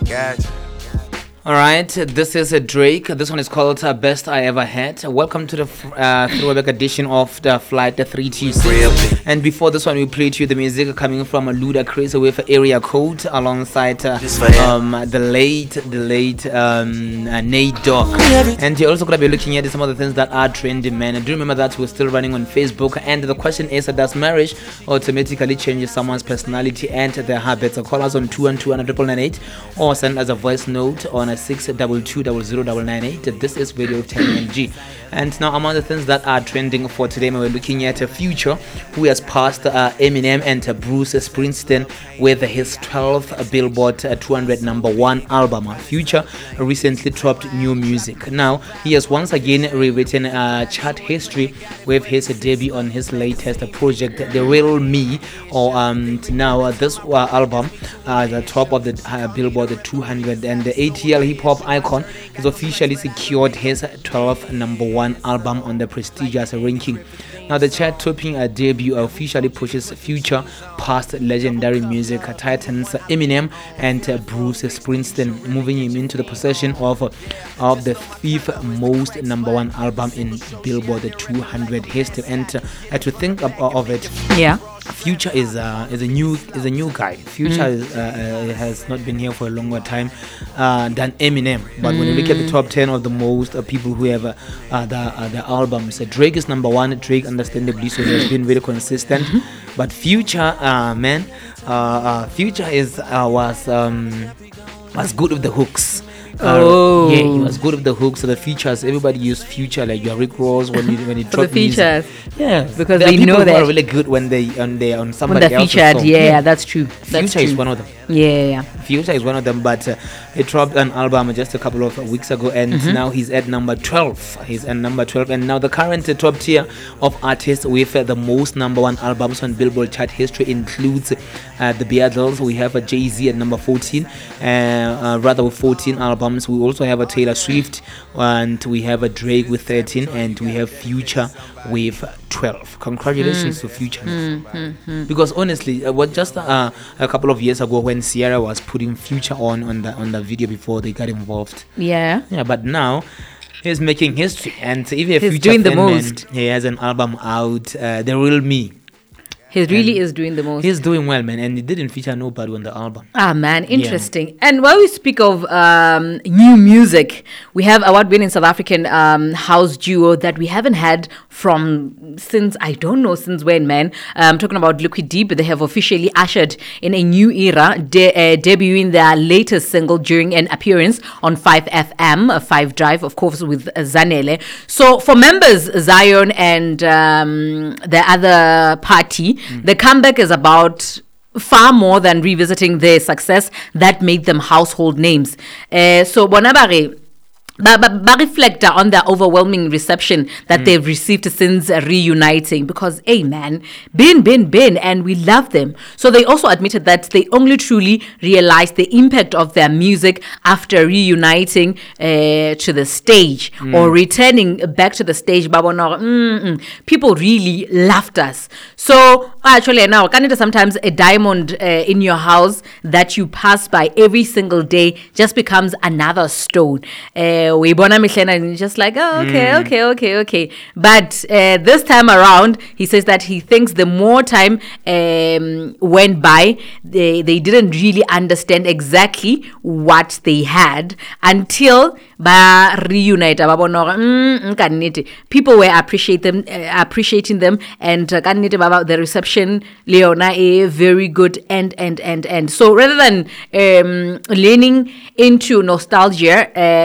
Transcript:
Gotcha. All right, this is Drake. This one is called Best I Ever Had. Welcome to the throwback edition of the Flight 326. And before this one, we played you the music coming from Ludacris with Area Code alongside the late Nate Dogg. And you're also going to be looking at some of the things that are trending, man. Do remember that we're still running on Facebook. And the question is, does marriage automatically change someone's personality and their habits? So call us on 212-998 or send us a voice note on 622-000998. This is Radio 10MG. And now among the things that are trending for today, we're looking at a Future who has passed Eminem and Bruce Springsteen with his 12th Billboard 200 #1 album. Future recently dropped new music. Now he has once again rewritten chart history with his debut on his latest project, The Real Me. Now this album, the top of the Billboard 200, and the ATL hip-hop icon has officially secured his 12th #1 album on the prestigious ranking. Now the chart-topping debut officially pushes Future past legendary music titans Eminem and Bruce Springsteen, moving him into the possession of the 5th most #1 album in Billboard 200 history. And to think of it, yeah, Future is a new guy. Future has not been here for a longer time than Eminem. But when you look at the top 10 of the most people who have the albums, Drake is #1. Drake, understandably, so he has been very consistent. But Future, Future was good with the hooks. Yeah, he was good with the hooks. So the features, everybody used Future, like your Rick Ross when he dropped the features. Yeah, because there they know that are really good when they on somebody else's featured. song. Yeah, that's true. Future is one of them. Yeah. Future is one of them, but he dropped an album just a couple of weeks ago, and now he's at number 12. He's at number 12, and now the current top tier of artists with the most #1 albums on Billboard chart history includes the Beatles. We have a Jay-Z at number 14, with 14 albums. We also have a Taylor Swift, and we have a Drake with 13, and we have Future with 12. Congratulations to Future. Because honestly, just a couple of years ago when Sierra was putting Future on the video before they got involved. Yeah, but now he's making history, and if you're a he's Future doing the fan, most. Man, he has an album out, The Real Me. He really is doing the most. He's doing well, man, and he didn't feature nobody on the album. Ah, man, interesting. Yeah. And while we speak of new music, we have award-winning South African house duo that we haven't had since, I don't know since when, man. I'm talking about Liquid Deep. They have officially ushered in a new era, debuting their latest single during an appearance on 5FM, 5 Drive, of course, with Zanele. So for members, Zion and the other party, the comeback is about far more than revisiting their success that made them household names. So Bonabare reflect on the overwhelming reception that they've received since reuniting, because been, and we love them. So they also admitted that they only truly realized the impact of their music after reuniting to the stage or returning back to the stage. People really loved us. So actually now, sometimes a diamond in your house that you pass by every single day just becomes another stone. We bona mihlena and just like, okay. But this time around, he says that he thinks the more time went by, they didn't really understand exactly what they had until ba reunite. People were appreciating them, and the reception, Leona, very good and so rather than leaning into nostalgia,